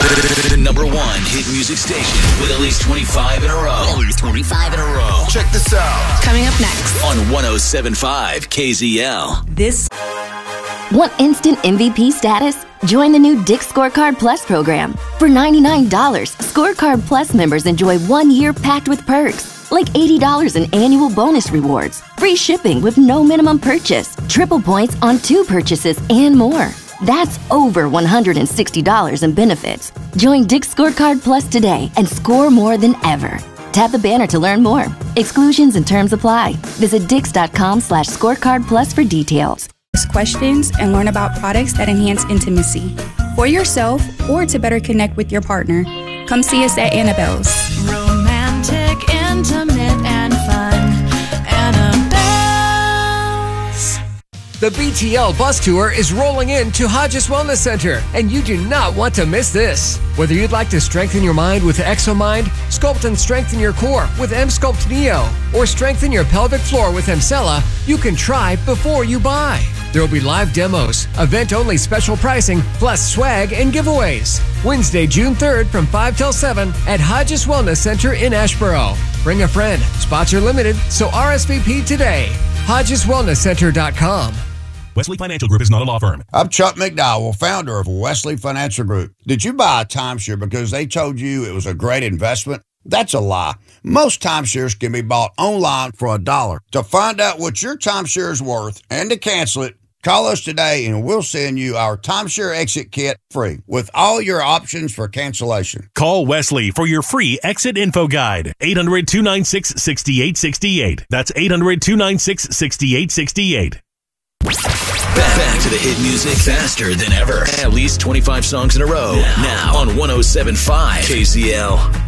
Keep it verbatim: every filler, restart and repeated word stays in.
The number one hit music station with at least twenty-five in a row. At least twenty-five in a row. Check this out. Coming up next on one oh seven point five K Z L. This. Want instant M V P status? Join the new Dick's Scorecard Plus program. For ninety-nine dollars, Scorecard Plus members enjoy one year packed with perks, like eighty dollars in annual bonus rewards, free shipping with no minimum purchase, triple points on two purchases, and more. That's over one hundred sixty dollars in benefits. Join Dick's Scorecard Plus today and score more than ever. Tap the banner to learn more. Exclusions and terms apply. Visit dix.com slash scorecard plus for details. Ask questions and learn about products that enhance intimacy. For yourself or to better connect with your partner, come see us at Annabelle's. Romantic, intimate, and fun. Annabelle's. The B T L bus tour is rolling into Hodges Wellness Center, and you do not want to miss this. Whether you'd like to strengthen your mind with ExoMind, sculpt and strengthen your core with M-Sculpt Neo, or strengthen your pelvic floor with Emcella, you can try before you buy. There will be live demos, event-only special pricing, plus swag and giveaways. Wednesday, June third from five till seven at Hodges Wellness Center in Asheboro. Bring a friend. Spots are limited, so R S V P today. Hodges Wellness Center dot com. Wesley Financial Group is not a law firm. I'm Chuck McDowell, founder of Wesley Financial Group. Did you buy a timeshare because they told you it was a great investment? That's a lie. Most timeshares can be bought online for a dollar. To find out what your timeshare is worth and to cancel it, call us today and we'll send you our timeshare exit kit free with all your options for cancellation. Call Wesley for your free exit info guide. eight hundred, two nine six, six eight six eight. That's eight hundred, two nine six, six eight six eight. Back, back to the hit music faster than ever. At least twenty-five songs in a row. Now, now on one oh seven point five K Z L.